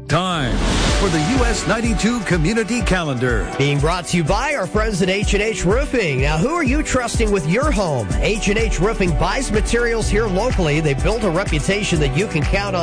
Time for the US 92 Community Calendar. Being brought to you by our friends at H&H Roofing. Now, who are you trusting with your home? H&H Roofing buys materials here locally. They build a reputation that you can count on.